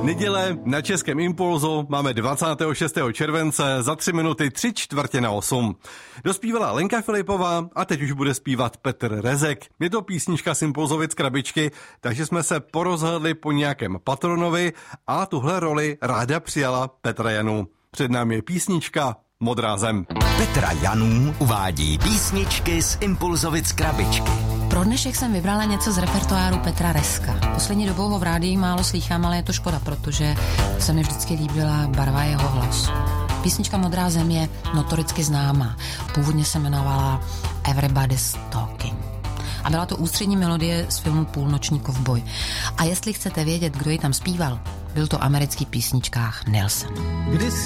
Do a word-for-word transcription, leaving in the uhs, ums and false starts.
Neděle na Českém Impulzu máme dvacátého šestého července za tři minuty tři čtvrtě na osm. Dospívala Lenka Filipová a teď už bude zpívat Petr Rezek. Je to písnička z Impulzovic krabičky, takže jsme se porozhodli po nějakém patronovi a tuhle roli ráda přijala Petra Janů. Před námi je písnička Modrá zem. Petra Janů uvádí písničky z Impulzovic krabičky. Pro dnešek jsem vybrala něco z repertoáru Petra Rezka. Poslední dobou ho v rádiích málo slýchám, ale je to škoda, protože se mi vždycky líbila barva jeho hlasu. Písnička Modrá zem je notoricky známá. Původně se jmenovala Everybody's Talking. A byla to ústřední melodie z filmu Půlnoční kovboj. A jestli chcete vědět, kdo ji tam zpíval, byl to americký písničkář Nelson.